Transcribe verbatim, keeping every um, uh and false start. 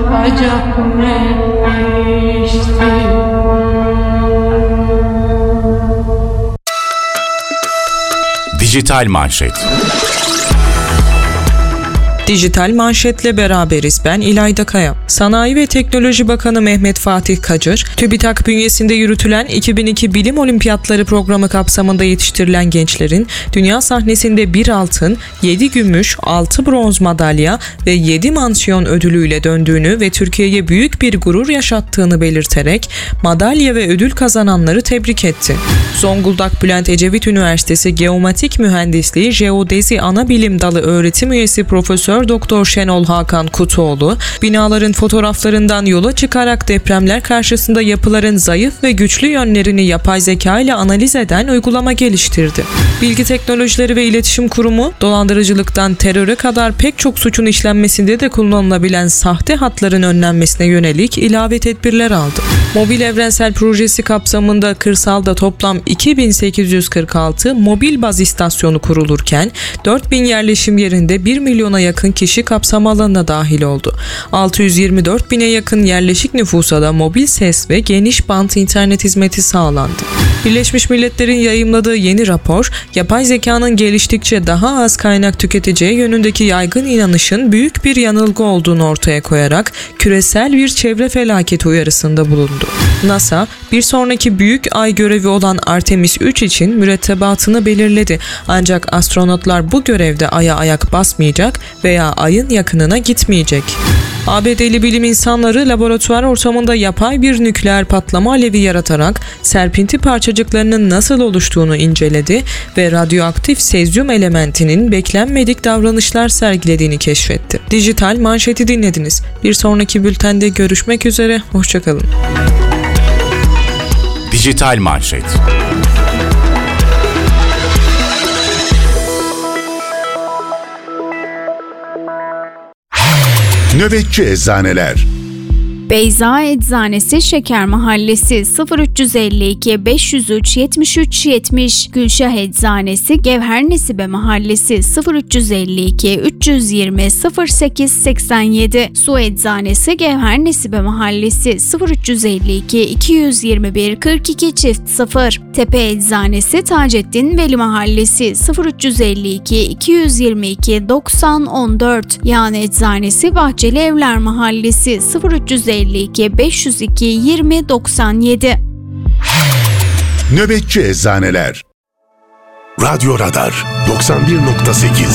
Acap ne değişti. Dijital Manşet. Dijital Manşet'le beraberiz. Ben İlayda Kaya. Sanayi ve Teknoloji Bakanı Mehmet Fatih Kacır, TÜBİTAK bünyesinde yürütülen iki bin iki Bilim Olimpiyatları programı kapsamında yetiştirilen gençlerin dünya sahnesinde bir altın, yedi gümüş, altı bronz madalya ve yedi mansiyon ödülüyle döndüğünü ve Türkiye'ye büyük bir gurur yaşattığını belirterek madalya ve ödül kazananları tebrik etti. Zonguldak Bülent Ecevit Üniversitesi Geomatik Mühendisliği Jeodezi Anabilim Dalı öğretim üyesi Profesör Doktor Şenol Hakan Kutuoğlu, binaların fotoğraflarından yola çıkarak depremler karşısında yapıların zayıf ve güçlü yönlerini yapay zeka ile analiz eden uygulama geliştirdi. Bilgi Teknolojileri ve İletişim Kurumu, dolandırıcılıktan teröre kadar pek çok suçun işlenmesinde de kullanılabilen sahte hatların önlenmesine yönelik ilave tedbirler aldı. Mobil Evrensel Projesi kapsamında kırsalda toplam iki bin sekiz yüz kırk altı mobil baz istasyonu kurulurken dört bin yerleşim yerinde bir milyona yakın kişi kapsam alanına dahil oldu. altı yüz yirmi dört bine yakın yerleşik nüfusa da mobil ses ve geniş bant internet hizmeti sağlandı. Birleşmiş Milletler'in yayımladığı yeni rapor, yapay zekanın geliştikçe daha az kaynak tüketeceği yönündeki yaygın inanışın büyük bir yanılgı olduğunu ortaya koyarak küresel bir çevre felaketi uyarısında bulundu. NASA, bir sonraki büyük ay görevi olan Artemis üç için mürettebatını belirledi. Ancak astronotlar bu görevde aya ayak basmayacak veya ayın yakınına gitmeyecek. A B D'li bilim insanları laboratuvar ortamında yapay bir nükleer patlama alevi yaratarak serpinti parçacıklarının nasıl oluştuğunu inceledi ve radyoaktif sezyum elementinin beklenmedik davranışlar sergilediğini keşfetti. Dijital Manşet'i dinlediniz. Bir sonraki bültende görüşmek üzere, hoşçakalın. Dijital Manşet. Nöbetçi Eczaneler. Beyza Eczanesi Şeker Mahallesi sıfır üç elli iki beş yüz üç yetmiş üç yetmiş. Gülşah Eczanesi Gevher Nesibe Mahallesi sıfır üç elli iki üç yüz yirmi sıfır sekiz seksen yedi. Su Eczanesi Gevher Nesibe Mahallesi sıfır üç elli iki iki yüz yirmi bir kırk iki çift sıfır. Tepe Eczanesi Taceddin Veli Mahallesi sıfır üç elli iki iki yüz yirmi iki doksan on dört. Yağın Eczanesi Bahçeli Evler Mahallesi sıfır üç elli iki beş yüz iki yirmi doksan yedi. Nöbetçi Eczaneler. Radyo Radar doksan bir nokta sekiz